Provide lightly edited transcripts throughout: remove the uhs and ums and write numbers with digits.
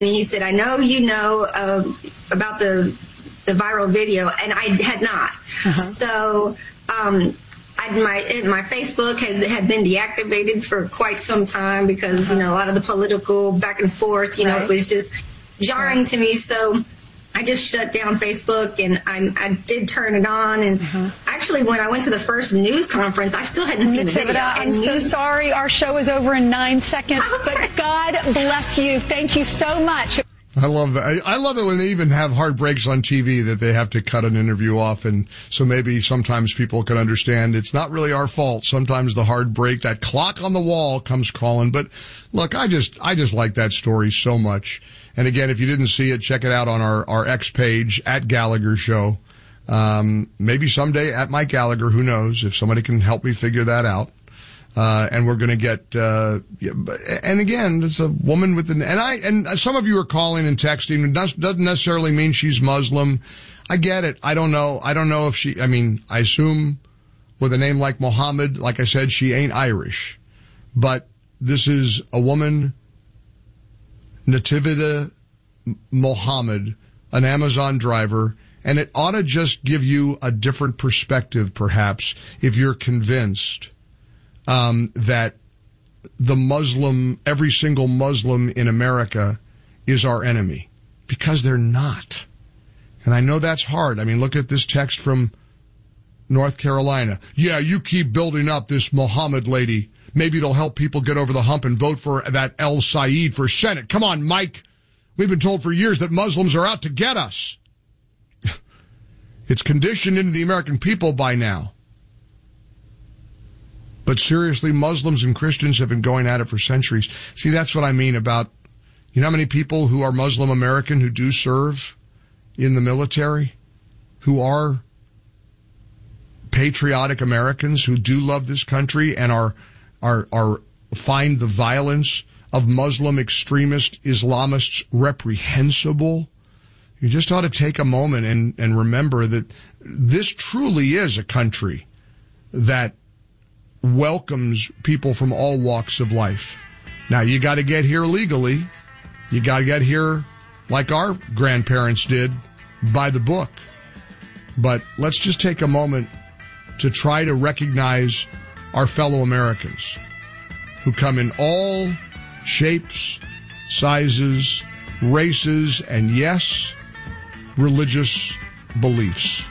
And he said, I know you know about the viral video, and I had not. So my Facebook had been deactivated for quite some time because, a lot of the political back and forth, it was just jarring to me. So I just shut down Facebook, and I did turn it on. And actually, when I went to the first news conference, I still hadn't seen the video. I'm so sorry. Our show is over in 9 seconds, but God bless you. Thank you so much. I love that. I love it when they even have hard breaks on TV that they have to cut an interview off. And so maybe sometimes people can understand it's not really our fault. Sometimes the hard break, that clock on the wall comes calling. But look, I just like that story so much. And again, if you didn't see it, check it out on our X page at Gallagher Show. Maybe someday at Mike Gallagher, who knows, if somebody can help me figure that out. And we're going to get, and again, it's a woman with and some of you are calling and texting. It doesn't necessarily mean she's Muslim. I get it. I don't know if I assume with a name like Mohammed, like I said, she ain't Irish. But this is a woman, Nativita Mohammed, an Amazon driver, and it ought to just give you a different perspective, perhaps, if you're convinced that every single Muslim in America is our enemy, because they're not. And I know that's hard. I mean, look at this text from North Carolina. Yeah, you keep building up this Mohammed lady. Maybe it'll help people get over the hump and vote for that El Said for Senate. Come on, Mike. We've been told for years that Muslims are out to get us. It's conditioned into the American people by now. But seriously, Muslims and Christians have been going at it for centuries. See, that's what I mean about, how many people who are Muslim American who do serve in the military, who are patriotic Americans, who do love this country and are find the violence of Muslim extremist Islamists reprehensible. You just ought to take a moment and remember that this truly is a country that welcomes people from all walks of life. Now, you got to get here legally. You got to get here like our grandparents did, by the book. But let's just take a moment to try to recognize our fellow Americans who come in all shapes, sizes, races, and yes, religious beliefs.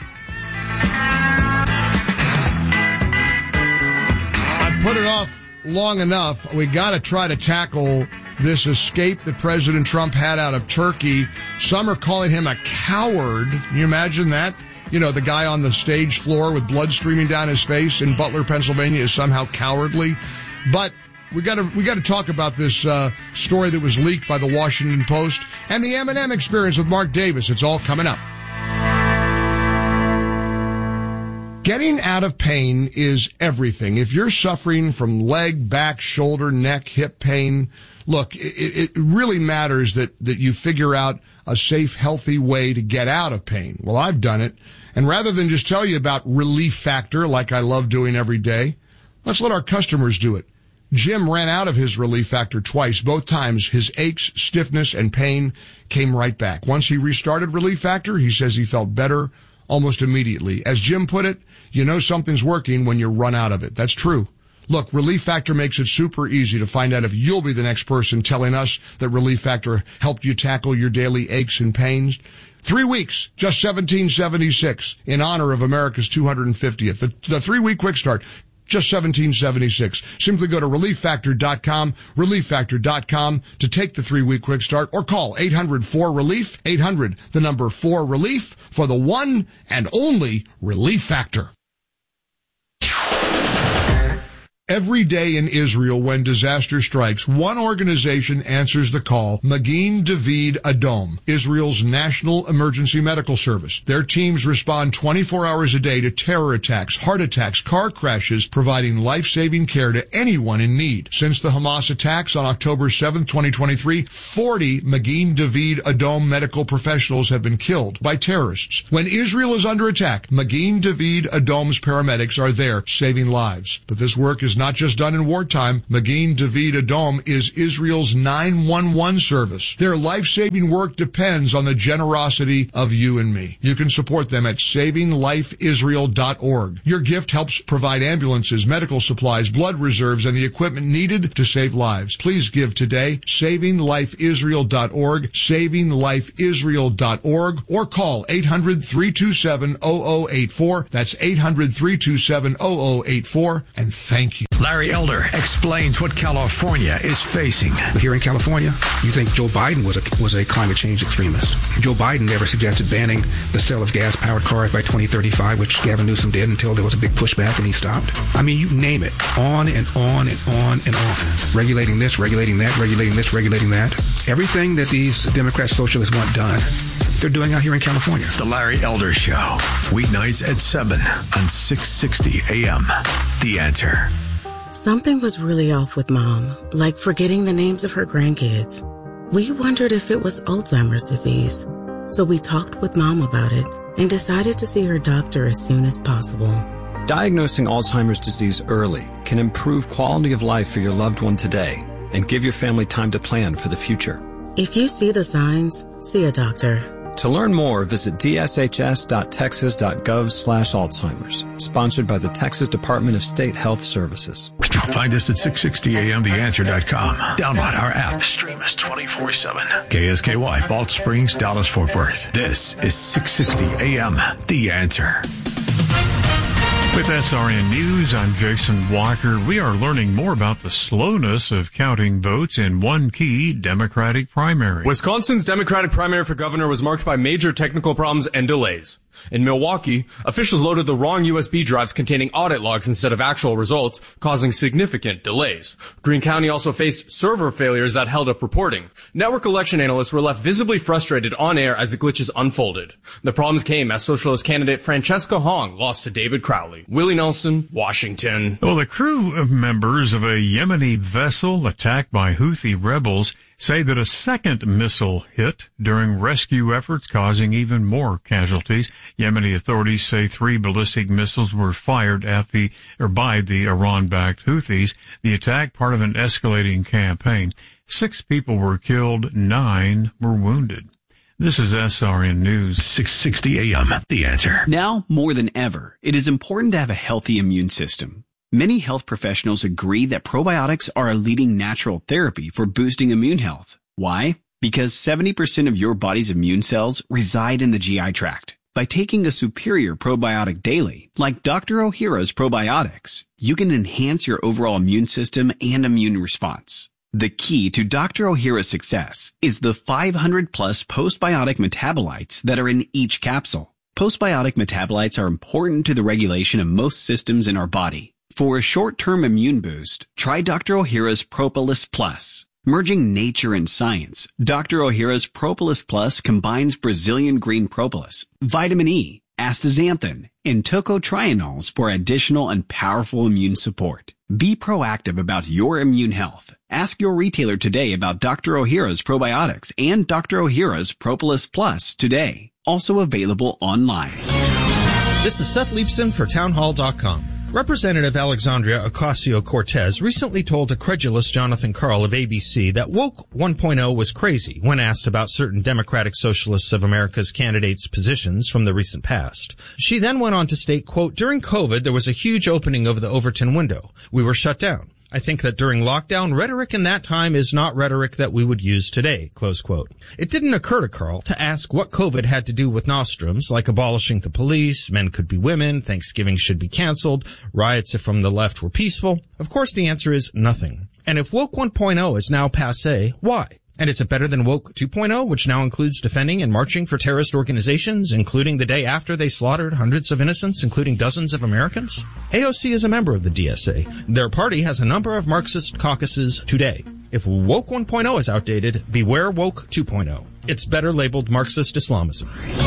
Put it off long enough. We got to try to tackle this escape that President Trump had out of Turkey. Some are calling him a coward. Can you imagine that? The guy on the stage floor with blood streaming down his face in Butler, Pennsylvania is somehow cowardly. But we got to talk about this story that was leaked by the Washington Post and the M&M experience with Mark Davis. It's all coming up. Getting out of pain is everything. If you're suffering from leg, back, shoulder, neck, hip pain, look, it really matters that you figure out a safe, healthy way to get out of pain. Well, I've done it. And rather than just tell you about Relief Factor like I love doing every day, let's let our customers do it. Jim ran out of his Relief Factor twice. Both times, his aches, stiffness, and pain came right back. Once he restarted Relief Factor, he says he felt better almost immediately. As Jim put it, you know something's working when you run out of it. That's true. Look, Relief Factor makes it super easy to find out if you'll be the next person telling us that Relief Factor helped you tackle your daily aches and pains. 3 weeks, just $17.76 in honor of America's 250th. The 3-week quick start, just $17.76. Simply go to ReliefFactor.com, ReliefFactor.com to take the 3-week quick start, or call 800-4-RELIEF, 800, the number 4-RELIEF, for the one and only Relief Factor. Every day in Israel when disaster strikes, one organization answers the call, Magen David Adom, Israel's national emergency medical service. Their teams respond 24 hours a day to terror attacks, heart attacks, car crashes, providing life-saving care to anyone in need. Since the Hamas attacks on October 7, 2023, 40 Magen David Adom medical professionals have been killed by terrorists. When Israel is under attack, Magen David Adom's paramedics are there saving lives. But this work is not just done in wartime. Magen David Adom is Israel's 911 service. Their life-saving work depends on the generosity of you and me. You can support them at SavingLifeIsrael.org. Your gift helps provide ambulances, medical supplies, blood reserves, and the equipment needed to save lives. Please give today. SavingLifeIsrael.org, SavingLifeIsrael.org, or call 800-327-0084. That's 800-327-0084. And thank you. Larry Elder explains what California is facing. Here in California, you think Joe Biden was a climate change extremist. Joe Biden never suggested banning the sale of gas-powered cars by 2035, which Gavin Newsom did until there was a big pushback and he stopped. I mean, you name it. On and on and on and on. Regulating this, regulating that, regulating this, regulating that. Everything that these Democrat socialists want done, they're doing out here in California. The Larry Elder Show, weeknights at 7 on 660 AM. The Answer. Something was really off with Mom, like forgetting the names of her grandkids. We wondered if it was Alzheimer's disease. So we talked with Mom about it and decided to see her doctor as soon as possible. Diagnosing Alzheimer's disease early can improve quality of life for your loved one today and give your family time to plan for the future. If you see the signs, see a doctor. To learn more, visit dshs.texas.gov/Alzheimer's. Sponsored by the Texas Department of State Health Services. Find us at 660amtheanswer.com. Download our app. Stream us 24/7. KSKY, Balch Springs, Dallas, Fort Worth. This is 660 AM. The Answer. With SRN News, I'm Jason Walker. We are learning more about the slowness of counting votes in one key Democratic primary. Wisconsin's Democratic primary for governor was marked by major technical problems and delays. In Milwaukee, officials loaded the wrong USB drives containing audit logs instead of actual results, causing significant delays. Greene County also faced server failures that held up reporting. Network election analysts were left visibly frustrated on air as the glitches unfolded. The problems came as socialist candidate Francesca Hong lost to David Crowley. Willie Nelson, Washington. Well, the crew members of a Yemeni vessel attacked by Houthi rebels say that a second missile hit during rescue efforts, causing even more casualties. Yemeni authorities say 3 ballistic missiles were fired by the Iran-backed Houthis. The attack, part of an escalating campaign. 6 people were killed, 9 were wounded. This is SRN News. 660 AM. The Answer. Now, more than ever, it is important to have a healthy immune system. Many health professionals agree that probiotics are a leading natural therapy for boosting immune health. Why? Because 70% of your body's immune cells reside in the GI tract. By taking a superior probiotic daily, like Dr. Ohhira's probiotics, you can enhance your overall immune system and immune response. The key to Dr. Ohhira's success is the 500-plus postbiotic metabolites that are in each capsule. Postbiotic metabolites are important to the regulation of most systems in our body. For a short-term immune boost, try Dr. Ohhira's Propolis Plus. Merging nature and science, Dr. Ohhira's Propolis Plus combines Brazilian green propolis, vitamin E, astaxanthin, and tocotrienols for additional and powerful immune support. Be proactive about your immune health. Ask your retailer today about Dr. Ohhira's probiotics and Dr. Ohhira's Propolis Plus today. Also available online. This is Seth Leibson for townhall.com. Representative Alexandria Ocasio-Cortez recently told a credulous Jonathan Karl of ABC that Woke 1.0 was crazy when asked about certain Democratic Socialists of America's candidates' positions from the recent past. She then went on to state, quote, "During COVID, there was a huge opening of the Overton window. We were shut down. I think that during lockdown, rhetoric in that time is not rhetoric that we would use today," close quote. It didn't occur to Karl to ask what COVID had to do with nostrums, like abolishing the police, men could be women, Thanksgiving should be canceled, riots from the left were peaceful. Of course, the answer is nothing. And if Woke 1.0 is now passé, why? And is it better than Woke 2.0, which now includes defending and marching for terrorist organizations, including the day after they slaughtered hundreds of innocents, including dozens of Americans? AOC is a member of the DSA. Their party has a number of Marxist caucuses today. If Woke 1.0 is outdated, beware Woke 2.0. It's better labeled Marxist Islamism.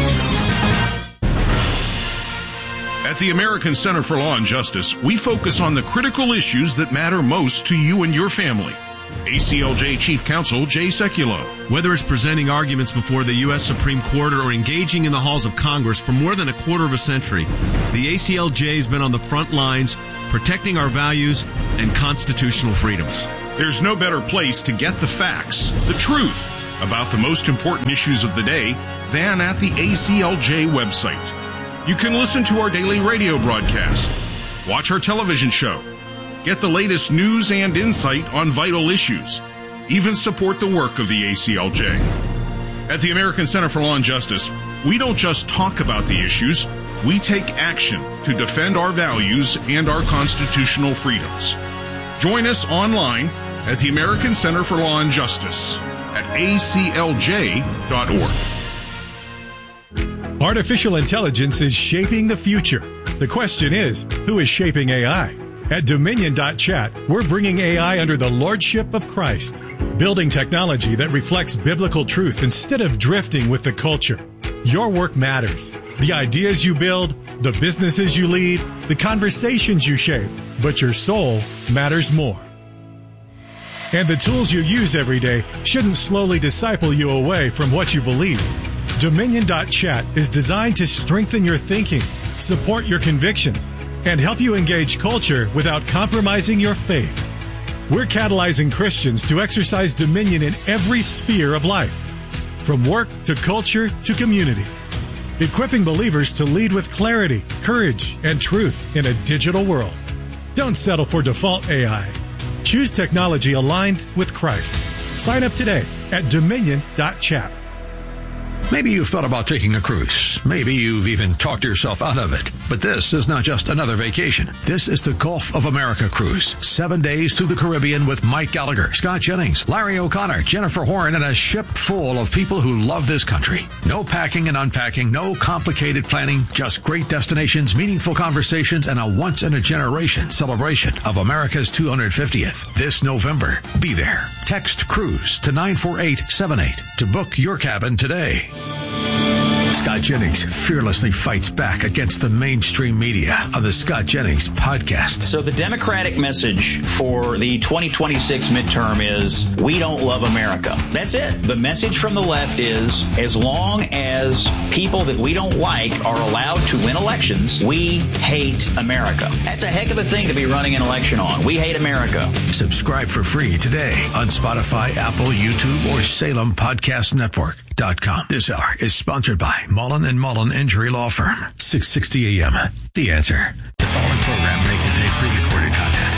At the American Center for Law and Justice, we focus on the critical issues that matter most to you and your family. ACLJ Chief Counsel Jay Sekulow. Whether it's presenting arguments before the U.S. Supreme Court or engaging in the halls of Congress for more than a quarter of a century, the ACLJ has been on the front lines protecting our values and constitutional freedoms. There's no better place to get the facts, the truth, about the most important issues of the day than at the ACLJ website. You can listen to our daily radio broadcast, watch our television show, get the latest news and insight on vital issues, even support the work of the ACLJ. At the American Center for Law and Justice, we don't just talk about the issues, we take action to defend our values and our constitutional freedoms. Join us online at the American Center for Law and Justice at aclj.org. Artificial intelligence is shaping the future. The question is, who is shaping AI? At Dominion.chat, we're bringing AI under the lordship of Christ, building technology that reflects biblical truth instead of drifting with the culture. Your work matters. The ideas you build, the businesses you lead, the conversations you shape, but your soul matters more. And the tools you use every day shouldn't slowly disciple you away from what you believe. Dominion.chat is designed to strengthen your thinking, support your convictions, and help you engage culture without compromising your faith. We're catalyzing Christians to exercise dominion in every sphere of life, from work to culture to community, equipping believers to lead with clarity, courage, and truth in a digital world. Don't settle for default AI. Choose technology aligned with Christ. Sign up today at Dominion.chat. Maybe you've thought about taking a cruise. Maybe you've even talked yourself out of it. But this is not just another vacation. This is the Gulf of America cruise. 7 days through the Caribbean with Mike Gallagher, Scott Jennings, Larry O'Connor, Jennifer Horn, and a ship full of people who love this country. No packing and unpacking, no complicated planning, just great destinations, meaningful conversations, and a once-in-a-generation celebration of America's 250th. This November, be there. Text CRUISE to 94878 to book your cabin today. Scott Jennings fearlessly fights back against the mainstream media on the Scott Jennings podcast. So the Democratic message for the 2026 midterm is, we don't love America. That's it. The message from the left is, as long as people that we don't like are allowed to win elections, we hate America. That's a heck of a thing to be running an election on. We hate America. Subscribe for free today on Spotify, Apple, YouTube, or SalemPodcastNetwork.com. This hour is sponsored by Mullen & Mullen Injury Law Firm. 660 AM. The Answer. The following program may contain pre-recorded content.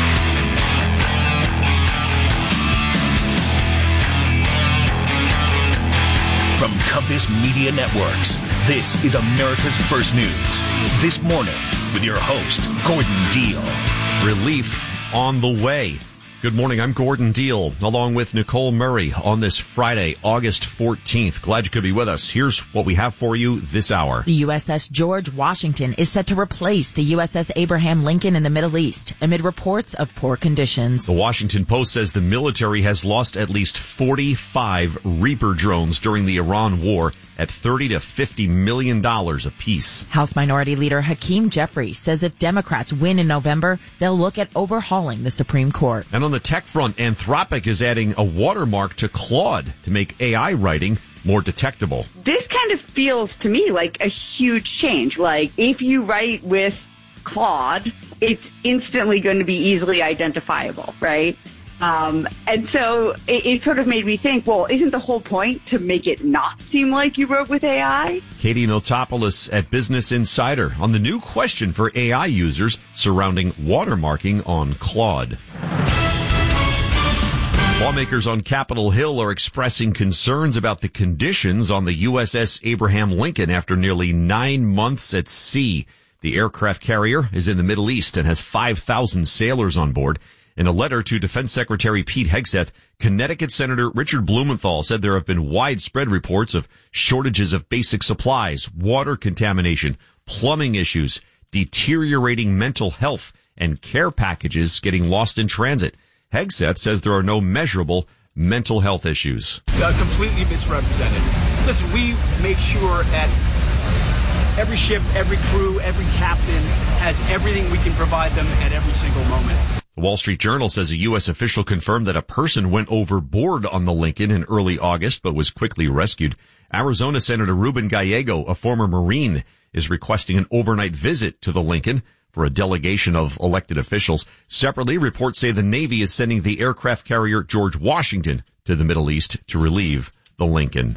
From Compass Media Networks, this is America's First News. This morning with your host, Gordon Deal. Relief on the way. Good morning, I'm Gordon Deal, along with Nicole Murray on this Friday, August 14th. Glad you could be with us. Here's what we have for you this hour. The USS George Washington is set to replace the USS Abraham Lincoln in the Middle East, amid reports of poor conditions. The Washington Post says the military has lost at least 45 Reaper drones during the Iran war at $30 to $50 million apiece. House Minority Leader Hakeem Jeffries says if Democrats win in November, they'll look at overhauling the Supreme Court. And on the tech front, Anthropic is adding a watermark to Claude to make AI writing more detectable. This kind of feels to me like a huge change. Like, if you write with Claude, it's instantly going to be easily identifiable, right? And so it sort of made me think, well, isn't the whole point to make it not seem like you wrote with AI? Katie Notopoulos at Business Insider on the new question for AI users surrounding watermarking on Claude. Lawmakers on Capitol Hill are expressing concerns about the conditions on the USS Abraham Lincoln after nearly 9 months at sea. The aircraft carrier is in the Middle East and has 5,000 sailors on board. In a letter to Defense Secretary Pete Hegseth, Connecticut Senator Richard Blumenthal said there have been widespread reports of shortages of basic supplies, water contamination, plumbing issues, deteriorating mental health, and care packages getting lost in transit. Hegseth says there are no measurable mental health issues. Completely misrepresented. Listen, we make sure that every ship, every crew, every captain has everything we can provide them at every single moment. The Wall Street Journal says a U.S. official confirmed that a person went overboard on the Lincoln in early August, but was quickly rescued. Arizona Senator Ruben Gallego, a former Marine, is requesting an overnight visit to the Lincoln for a delegation of elected officials. Separately, reports say the Navy is sending the aircraft carrier George Washington to the Middle East to relieve the Lincoln.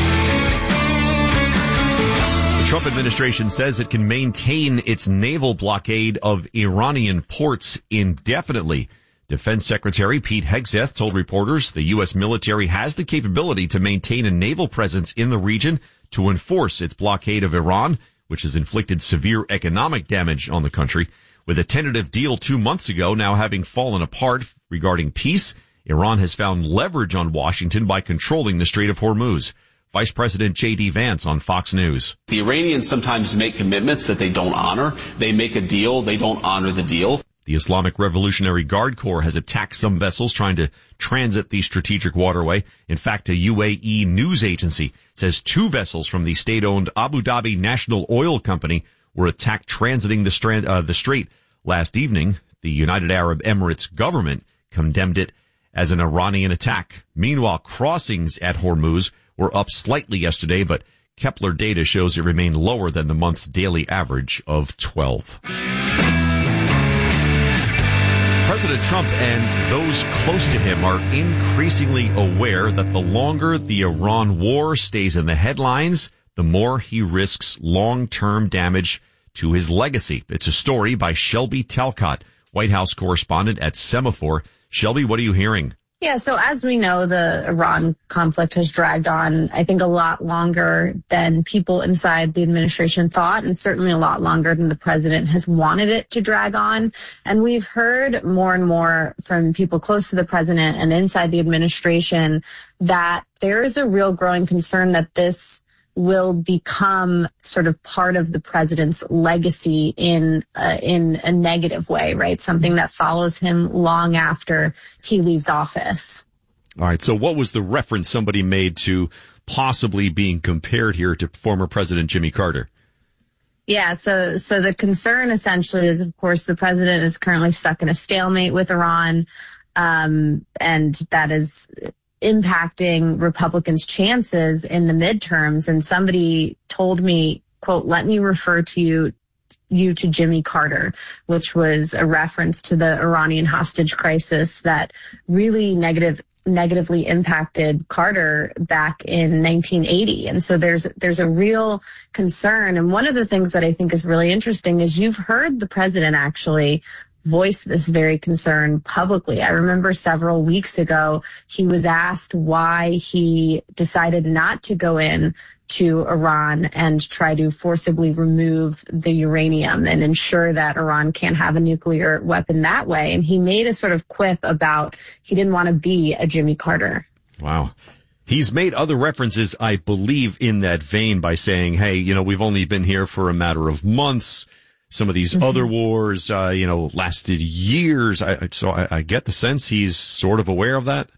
The Trump administration says it can maintain its naval blockade of Iranian ports indefinitely. Defense Secretary Pete Hegseth told reporters the U.S. military has the capability to maintain a naval presence in the region to enforce its blockade of Iran, which has inflicted severe economic damage on the country. With a tentative deal 2 months ago now having fallen apart regarding peace, Iran has found leverage on Washington by controlling the Strait of Hormuz. Vice President J.D. Vance on Fox News. The Iranians sometimes make commitments that they don't honor. They make a deal, they don't honor the deal. The Islamic Revolutionary Guard Corps has attacked some vessels trying to transit the strategic waterway. In fact, a UAE news agency says 2 vessels from the state-owned Abu Dhabi National Oil Company were attacked transiting the strait last evening. The United Arab Emirates government condemned it as an Iranian attack. Meanwhile, crossings at Hormuz were up slightly yesterday, but Kepler data shows it remained lower than the month's daily average of 12. President Trump and those close to him are increasingly aware that the longer the Iran war stays in the headlines, the more he risks long-term damage to his legacy. It's a story by Shelby Talcott, White House correspondent at Semaphore. Shelby, what are you hearing? Yeah, so as we know, the Iran conflict has dragged on, I think, a lot longer than people inside the administration thought, and certainly a lot longer than the president has wanted it to drag on. And we've heard more and more from people close to the president and inside the administration that there is a real growing concern that this will become sort of part of the president's legacy in a negative way, right? Something that follows him long after he leaves office. All right. So what was the reference somebody made to possibly being compared here to former President Jimmy Carter? Yeah, so the concern essentially is, of course, the president is currently stuck in a stalemate with Iran, and that is impacting Republicans' chances in the midterms. And somebody told me, quote, "Let me refer to you to Jimmy Carter," which was a reference to the Iranian hostage crisis that really negatively impacted Carter back in 1980. And so there's a real concern. And one of the things that I think is really interesting is you've heard the president actually voice this very concern publicly. I remember several weeks ago, he was asked why he decided not to go in to Iran and try to forcibly remove the uranium and ensure that Iran can't have a nuclear weapon that way. And he made a sort of quip about he didn't want to be a Jimmy Carter. Wow. He's made other references, I believe, in that vein by saying, hey, we've only been here for a matter of months. Some of these other wars, lasted years. I get the sense he's sort of aware of that.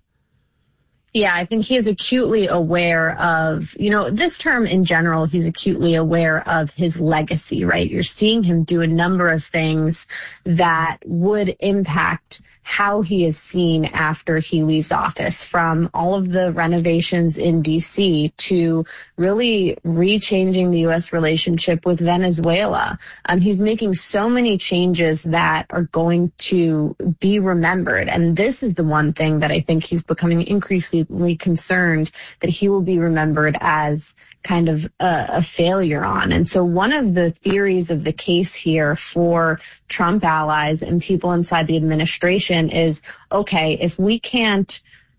Yeah, I think he is acutely aware of, this term in general, he's acutely aware of his legacy, right? You're seeing him do a number of things that would impact how he is seen after he leaves office, from all of the renovations in D.C. to really rechanging the U.S. relationship with Venezuela. He's making so many changes that are going to be remembered. And this is the one thing that I think he's becoming increasingly concerned that he will be remembered as kind of a failure on. And so one of the theories of the case here for Trump allies and people inside the administration is, okay, if we can't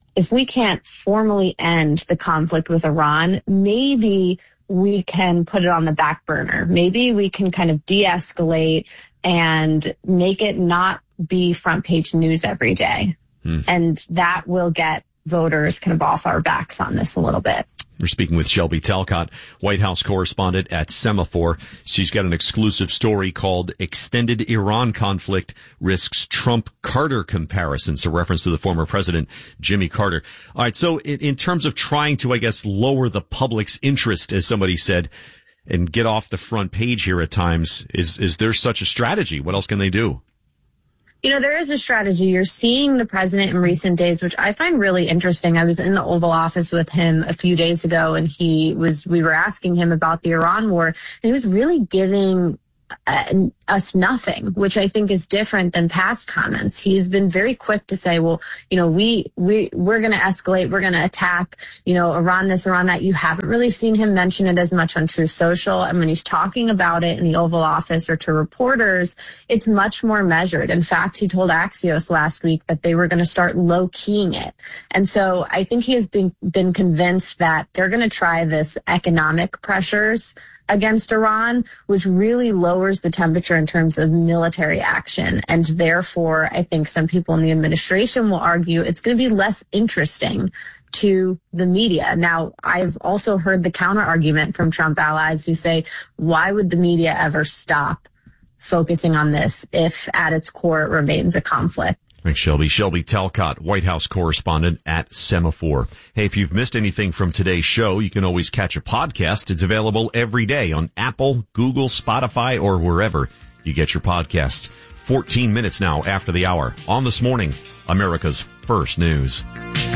formally end the conflict with Iran, maybe we can put it on the back burner. Maybe we can kind of de-escalate and make it not be front page news every day. And that will get voters kind of off our backs on this a little bit. We're speaking with Shelby Talcott, White House correspondent at Semaphore. She's got an exclusive story called Extended Iran Conflict Risks Trump-Carter Comparison. So reference to the former president, Jimmy Carter. All right. So in terms of trying to, I guess, lower the public's interest, as somebody said, and get off the front page here at times, is there such a strategy? What else can they do? there is a strategy. You're seeing the president in recent days, which I find really interesting. I was in the Oval Office with him a few days ago, and we were asking him about the Iran war, and he was really giving us nothing, which I think is different than past comments. He's been very quick to say, well, we're going to escalate, we're going to attack, Iran this, Iran that. You haven't really seen him mention it as much on Truth Social. And when he's talking about it in the Oval Office or to reporters, it's much more measured. In fact, he told Axios last week that they were going to start low-keying it. And so I think he has been convinced that they're going to try this economic pressures against Iran, which really lowers the temperature in terms of military action. And therefore, I think some people in the administration will argue it's going to be less interesting to the media. Now, I've also heard the counter argument from Trump allies who say, why would the media ever stop focusing on this if at its core it remains a conflict? Thanks, Shelby. Shelby Talcott, White House correspondent at Semaphore. Hey, if you've missed anything from today's show, you can always catch a podcast. It's available every day on Apple, Google, Spotify, or wherever you get your podcasts. 14 minutes now after the hour. On This Morning, America's First News.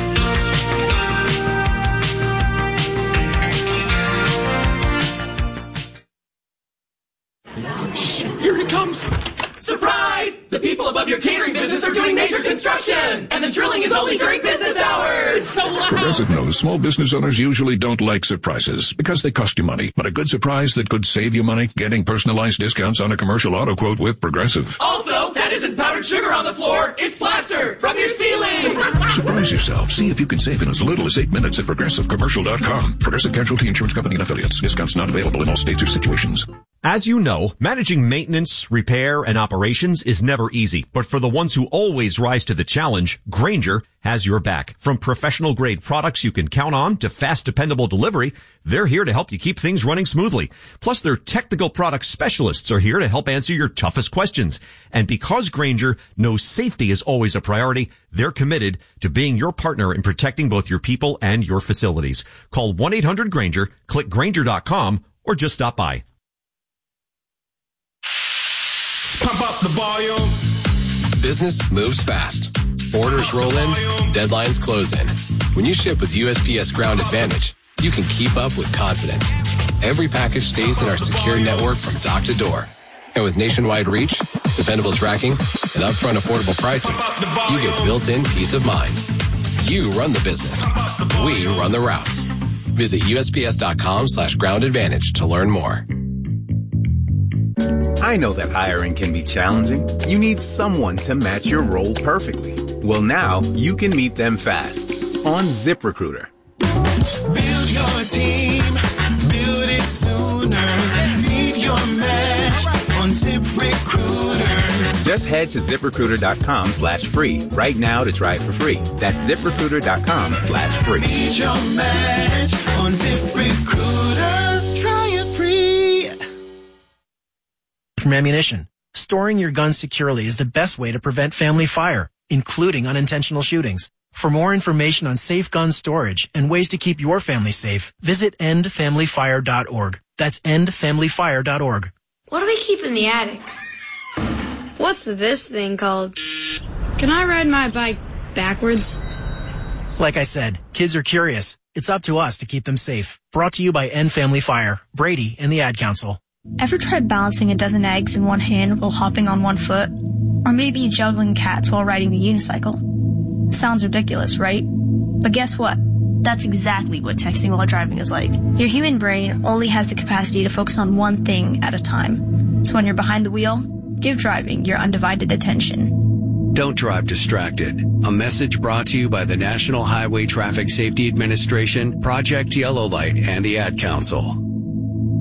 Shh, here it comes. Surprise! The people above your catering business are doing major construction, and the drilling is only during business hours. So loud. Progressive knows small business owners usually don't like surprises because they cost you money. But a good surprise that could save you money, getting personalized discounts on a commercial auto quote with Progressive. Also, that isn't powdered sugar on the floor, it's plaster from your ceiling. Surprise yourself. See if you can save in as little as 8 minutes at progressivecommercial.com. Progressive Casualty Insurance Company and Affiliates. Discounts not available in all states or situations. As you know, managing maintenance, repair, and operations is never easy. But for the ones who always rise to the challenge, Grainger has your back. From professional-grade products you can count on to fast, dependable delivery, they're here to help you keep things running smoothly. Plus, their technical product specialists are here to help answer your toughest questions. And because Grainger knows safety is always a priority, they're committed to being your partner in protecting both your people and your facilities. Call 1-800-GRAINGER, click Grainger.com, or just stop by. Pump up the volume. Business moves fast. Orders roll in, deadlines close in. When you ship with USPS Ground Advantage, you can keep up with confidence. Every package stays in our secure network from dock to door. And with nationwide reach, dependable tracking, and upfront affordable pricing, you get built-in peace of mind. You run the business. We run the routes. Visit USPS.com/Ground Advantage to learn more. I know that hiring can be challenging. You need someone to match your role perfectly. Well, now you can meet them fast on ZipRecruiter. Build your team, build it sooner. Meet your match on ZipRecruiter. Just head to ZipRecruiter.com/free right now to try it for free. That's ZipRecruiter.com/free. Meet your match on ZipRecruiter. Try it free. From ammunition. Storing your gun securely is the best way to prevent family fire, including unintentional shootings. For more information on safe gun storage and ways to keep your family safe, visit endfamilyfire.org. That's endfamilyfire.org. What do we keep in the attic? What's this thing called? Can I ride my bike backwards? Like I said, kids are curious. It's up to us to keep them safe. Brought to you by End Family Fire, Brady, and the Ad Council. Ever tried balancing a dozen eggs in one hand while hopping on one foot? Or maybe juggling cats while riding the unicycle? Sounds ridiculous, right? But guess what? That's exactly what texting while driving is like. Your human brain only has the capacity to focus on one thing at a time. So when you're behind the wheel, give driving your undivided attention. Don't drive distracted. A message brought to you by the National Highway Traffic Safety Administration, Project Yellow Light, and the Ad Council.